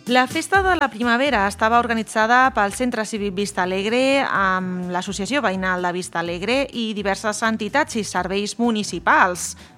La Festa de la Primavera estava organitzada pel Centre Cívic Vista Alegre amb l'Associació Veïnal de Vista Alegre i diverses entitats i serveis municipals.